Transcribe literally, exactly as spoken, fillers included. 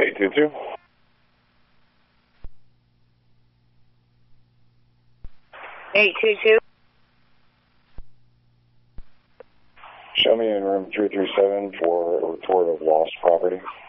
eight two two. eight two two. Show me in room three three seven for a report of lost property.